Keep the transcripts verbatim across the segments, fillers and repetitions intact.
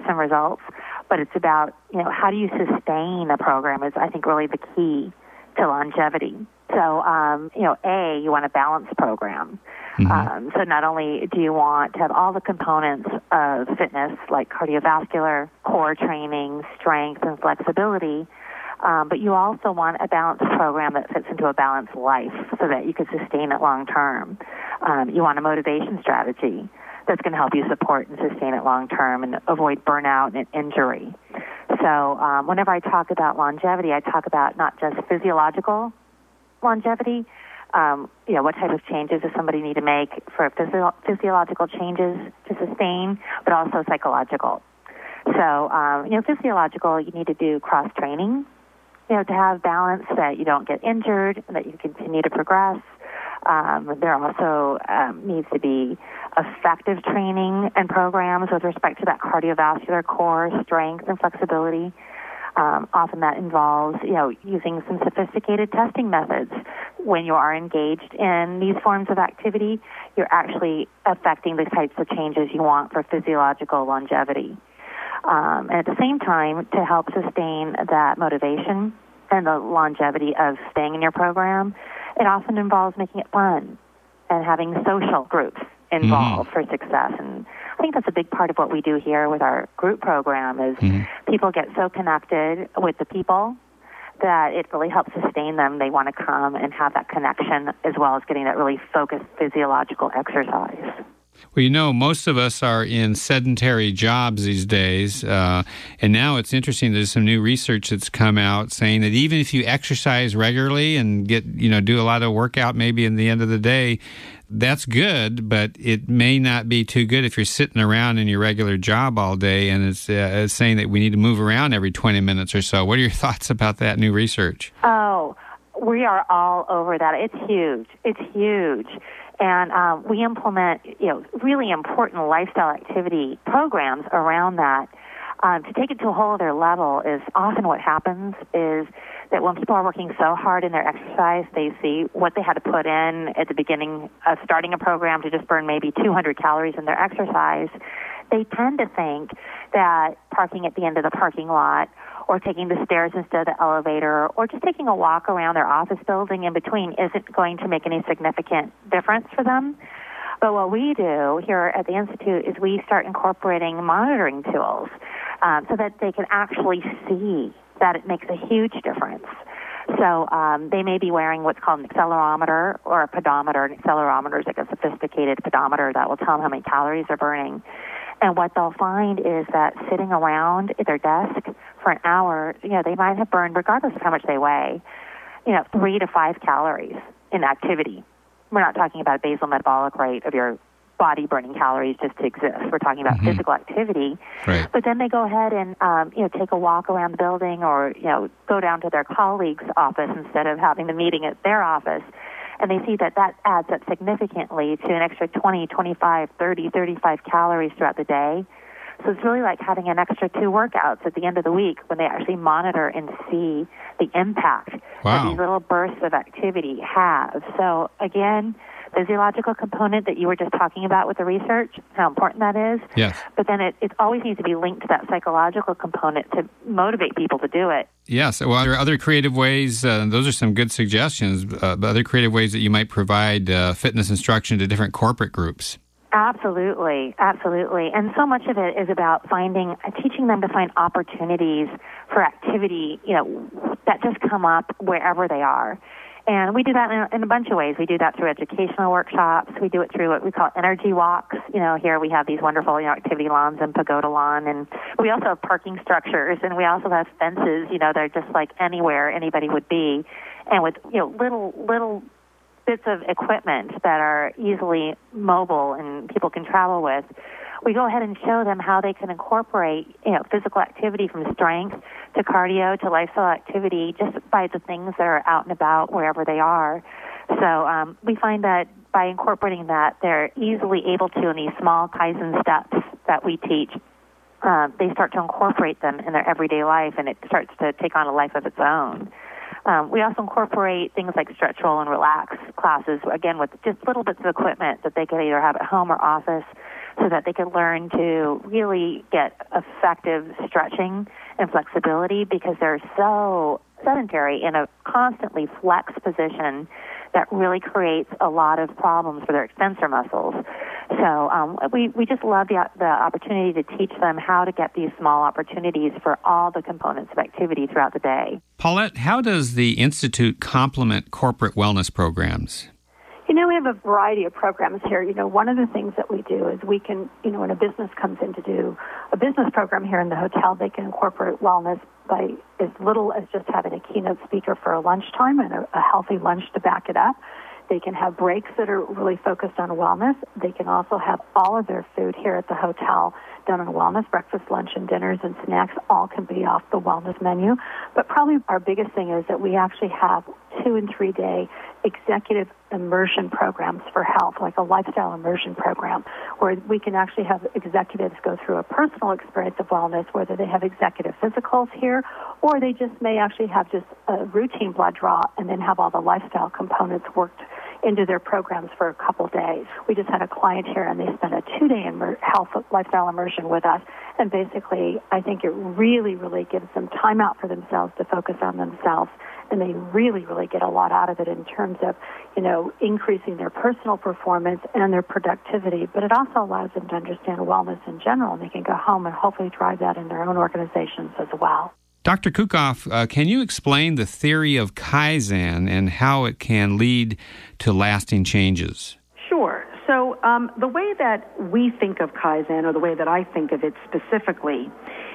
some results, but it's about, you know, how do you sustain a program is, I think, really the key to longevity. So, um, you know, A, you want a balanced program. Mm-hmm. Um, so not only do you want to have all the components of fitness, like cardiovascular, core training, strength, and flexibility, um, but you also want a balanced program that fits into a balanced life so that you can sustain it long term. Um, you want a motivation strategy that's going to help you support and sustain it long term and avoid burnout and injury. So um, whenever I talk about longevity, I talk about not just physiological longevity, um, you know, what type of changes does somebody need to make for physio- physiological changes to sustain, but also psychological. So, um, you know, physiological, you need to do cross-training, you know, to have balance so that you don't get injured and that you continue to progress. Um, there also um, needs to be effective training and programs with respect to that cardiovascular core, strength, and flexibility. Um, often that involves, you know, using some sophisticated testing methods. When you are engaged in these forms of activity, you're actually affecting the types of changes you want for physiological longevity. Um, and at the same time, to help sustain that motivation and the longevity of staying in your program, it often involves making it fun and having social groups involved mm-hmm. for success. And I think that's a big part of what we do here with our group program is mm-hmm. people get so connected with the people that it really helps sustain them. They want to come and have that connection as well as getting that really focused physiological exercise. Well, you know, most of us are in sedentary jobs these days, uh, and now it's interesting. There's some new research that's come out saying that even if you exercise regularly and get, you know, do a lot of workout maybe in the end of the day, that's good, but it may not be too good if you're sitting around in your regular job all day, and it's, uh, it's saying that we need to move around every twenty minutes or so. What are your thoughts about that new research? Oh, we are all over that. It's huge. It's huge. And um, we implement, you know, really important lifestyle activity programs around that. Um, to take it to a whole other level is often what happens is that when people are working so hard in their exercise, they see what they had to put in at the beginning of starting a program to just burn maybe two hundred calories in their exercise. They tend to think that parking at the end of the parking lot or taking the stairs instead of the elevator or just taking a walk around their office building in between isn't going to make any significant difference for them. But what we do here at the Institute is we start incorporating monitoring tools um, so that they can actually see that it makes a huge difference. So um, they may be wearing what's called an accelerometer or a pedometer. An accelerometer is like a sophisticated pedometer that will tell them how many calories they're burning. And what they'll find is that sitting around at their desk for an hour, you know, they might have burned, regardless of how much they weigh, you know, three to five calories in activity. We're not talking about a basal metabolic rate of your body burning calories just to exist. We're talking about mm-hmm. physical activity. Right. But then they go ahead and, um, you know, take a walk around the building or, you know, go down to their colleague's office instead of having the meeting at their office. And they see that that adds up significantly to an extra twenty, twenty-five, thirty, thirty-five calories throughout the day. So it's really like having an extra two workouts at the end of the week when they actually monitor and see the impact wow. that these little bursts of activity have. So again, physiological component that you were just talking about with the research, how important that is. Yes. But then it, it always needs to be linked to that psychological component to motivate people to do it. Yes. Well, there are other creative ways. Uh, those are some good suggestions. Uh, other creative ways that you might provide uh, fitness instruction to different corporate groups. Absolutely, absolutely. And so much of it is about finding, teaching them to find opportunities for activity, you know, that just come up wherever they are. And we do that in a, in a bunch of ways. We do that through educational workshops. We do it through what we call energy walks. You know, here we have these wonderful, you know, activity lawns and pagoda lawn. And we also have parking structures, and we also have fences, you know, they're just like anywhere anybody would be. And with, you know, little, little bits of equipment that are easily mobile and people can travel with, we go ahead and show them how they can incorporate, you know, physical activity from strength to cardio to lifestyle activity just by the things that are out and about wherever they are. So um, we find that by incorporating that, they're easily able to, in these small Kaizen steps that we teach, uh, they start to incorporate them in their everyday life, and it starts to take on a life of its own. Um, we also incorporate things like stretch, roll, and relax classes, again, with just little bits of equipment that they can either have at home or office so that they can learn to really get effective stretching and flexibility because they're so sedentary in a constantly flexed position that really creates a lot of problems for their extensor muscles. So um, we, we just love the, the opportunity to teach them how to get these small opportunities for all the components of activity throughout the day. Paulette, how does the Institute complement corporate wellness programs? You know, we have a variety of programs here. You know, one of the things that we do is we can, you know, when a business comes in to do a business program here in the hotel, they can incorporate wellness by as little as just having a keynote speaker for a lunchtime and a, a healthy lunch to back it up. They can have breaks that are really focused on wellness. They can also have all of their food here at the hotel done on wellness. Breakfast, lunch, and dinners and snacks all can be off the wellness menu. But probably our biggest thing is that we actually have two and three day executive immersion programs for health, like a lifestyle immersion program, where we can actually have executives go through a personal experience of wellness, whether they have executive physicals here, or they just may actually have just a routine blood draw and then have all the lifestyle components worked into their programs for a couple days. We just had a client here, and they spent a two-day immer- health lifestyle immersion with us, and basically I think it really, really gives them time out for themselves to focus on themselves, and they really, really get a lot out of it in terms of, you know, increasing their personal performance and their productivity, but it also allows them to understand wellness in general, and they can go home and hopefully drive that in their own organizations as well. Doctor Kukoff, uh, can you explain the theory of Kaizen and how it can lead to lasting changes? Sure. So um, the way that we think of Kaizen, or the way that I think of it specifically,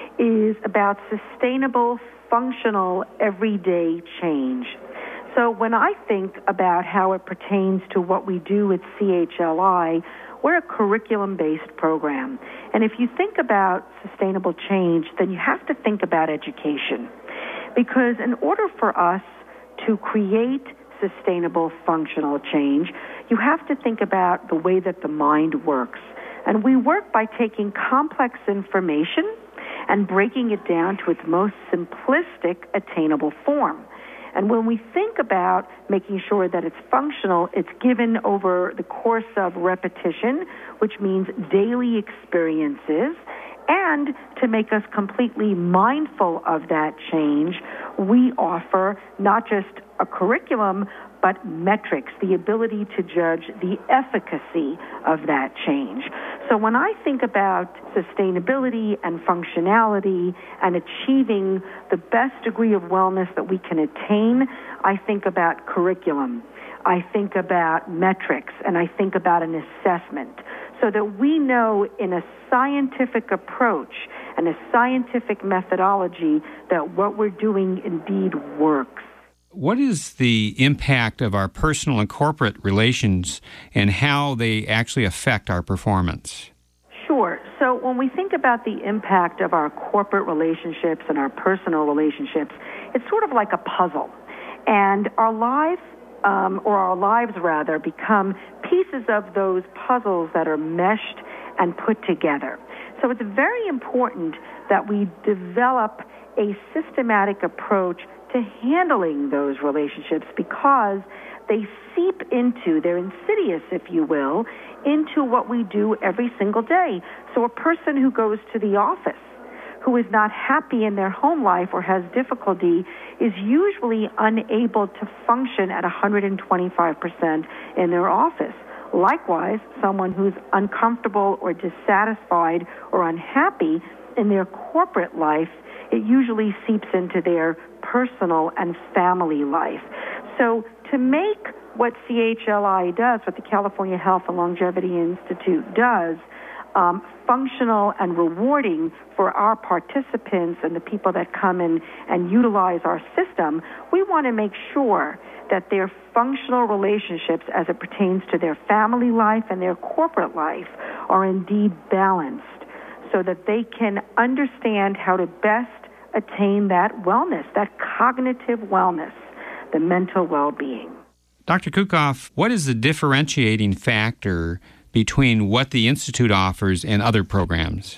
is about sustainable, functional, everyday change. So when I think about how it pertains to what we do at C H L I, we're a curriculum-based program. And if you think about sustainable change, then you have to think about education. Because in order for us to create sustainable, functional change, you have to think about the way that the mind works. And we work by taking complex information and breaking it down to its most simplistic, attainable form. And when we think about making sure that it's functional, it's given over the course of repetition, which means daily experiences. And to make us completely mindful of that change, we offer not just a curriculum, but metrics, the ability to judge the efficacy of that change. So when I think about sustainability and functionality and achieving the best degree of wellness that we can attain, I think about curriculum. I think about metrics, and I think about an assessment, so that we know in a scientific approach and a scientific methodology that what we're doing indeed works. What is the impact of our personal and corporate relations and how they actually affect our performance? Sure. So when we think about the impact of our corporate relationships and our personal relationships, it's sort of like a puzzle. And our lives, um, or our lives rather, become pieces of those puzzles that are meshed and put together. So it's very important that we develop a systematic approach to handling those relationships, because they seep into, they're insidious, if you will, into what we do every single day. So a person who goes to the office, who is not happy in their home life or has difficulty, is usually unable to function at one hundred twenty-five percent in their office. Likewise, someone who's uncomfortable or dissatisfied or unhappy in their corporate life, it usually seeps into their personal and family life. So to make what C H L I does, what the California Health and Longevity Institute does, um, functional and rewarding for our participants and the people that come in and utilize our system, we want to make sure that their functional relationships as it pertains to their family life and their corporate life are indeed balanced, so that they can understand how to best attain that wellness, that cognitive wellness, the mental well-being. Doctor Kukoff, what is the differentiating factor between what the Institute offers and other programs? So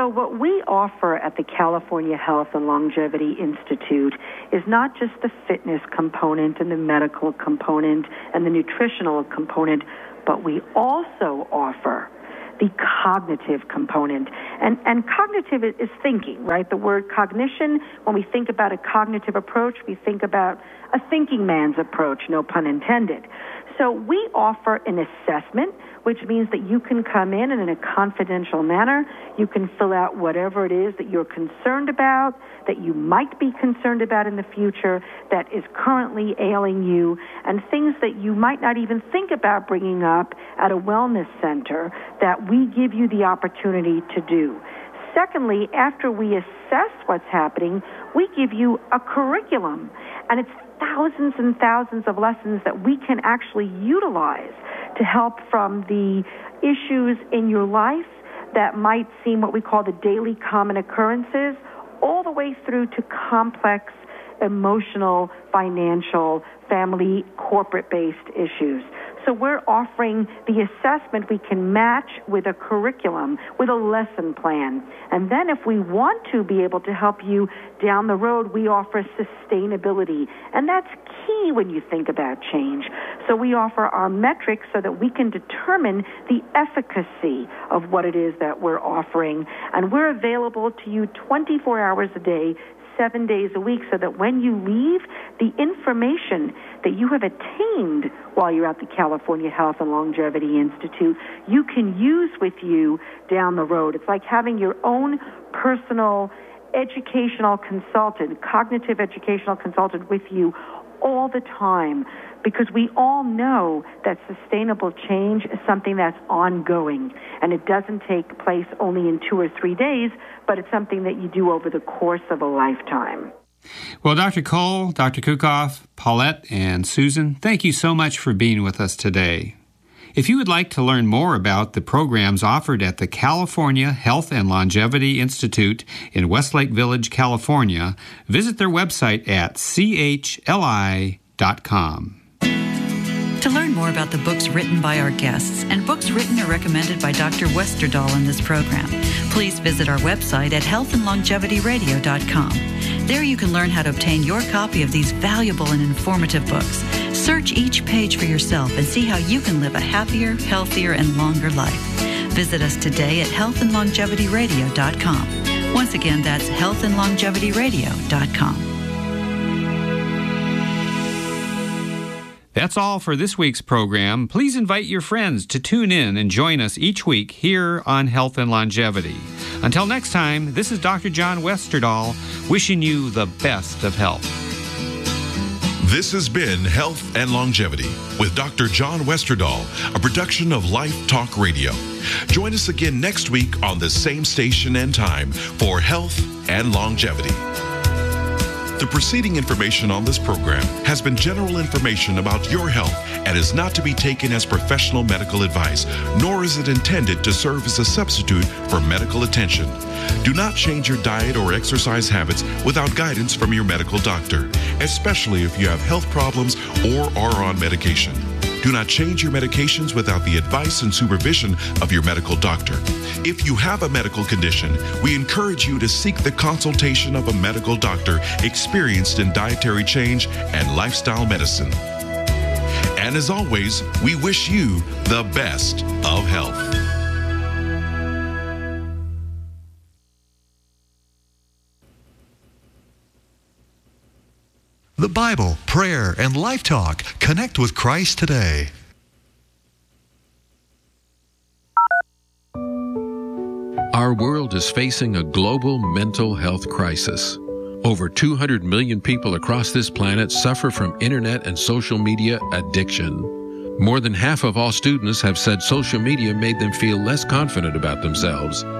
what we offer at the California Health and Longevity Institute is not just the fitness component and the medical component and the nutritional component, but we also offer the cognitive component. And, and cognitive is, is thinking, right? The word cognition, when we think about a cognitive approach, we think about a thinking man's approach, no pun intended. So we offer an assessment, which means that you can come in and in a confidential manner, you can fill out whatever it is that you're concerned about, that you might be concerned about in the future, that is currently ailing you, and things that you might not even think about bringing up at a wellness center that we give you the opportunity to do. Secondly, after we assess what's happening, we give you a curriculum, and it's thousands and thousands of lessons that we can actually utilize to help from the issues in your life that might seem what we call the daily common occurrences, all the way through to complex emotional, financial, family, corporate-based issues. So we're offering the assessment we can match with a curriculum, with a lesson plan. And then if we want to be able to help you down the road, we offer sustainability. And that's key when you think about change. So we offer our metrics so that we can determine the efficacy of what it is that we're offering. And we're available to you twenty-four hours a day, seven days a week, so that when you leave, the information that you have attained while you're at the California Health and Longevity Institute, you can use with you down the road. It's like having your own personal educational consultant, cognitive educational consultant with you all the time, because we all know that sustainable change is something that's ongoing, and it doesn't take place only in two or three days, but it's something that you do over the course of a lifetime. Well, Doctor Cole, Doctor Kukoff, Paulette, and Susan, thank you so much for being with us today. If you would like to learn more about the programs offered at the California Health and Longevity Institute in Westlake Village, California, visit their website at c h l i dot com. To learn more about the books written by our guests and books written or recommended by Doctor Westerdahl in this program, please visit our website at health and longevity radio dot com. There you can learn how to obtain your copy of these valuable and informative books. Search each page for yourself and see how you can live a happier, healthier, and longer life. Visit us today at health and longevity radio dot com. Once again, that's health and longevity radio dot com. That's all for this week's program. Please invite your friends to tune in and join us each week here on Health and Longevity. Until next time, this is Doctor John Westerdahl wishing you the best of health. This has been Health and Longevity with Doctor John Westerdahl, a production of Life Talk Radio. Join us again next week on the same station and time for Health and Longevity. The preceding information on this program has been general information about your health and is not to be taken as professional medical advice, nor is it intended to serve as a substitute for medical attention. Do not change your diet or exercise habits without guidance from your medical doctor, especially if you have health problems or are on medication. Do not change your medications without the advice and supervision of your medical doctor. If you have a medical condition, we encourage you to seek the consultation of a medical doctor experienced in dietary change and lifestyle medicine. And as always, we wish you the best of health. The Bible, prayer, and Life Talk. Connect with Christ today. Our world is facing a global mental health crisis. Over two hundred million people across this planet suffer from internet and social media addiction. More than half of all students have said social media made them feel less confident about themselves.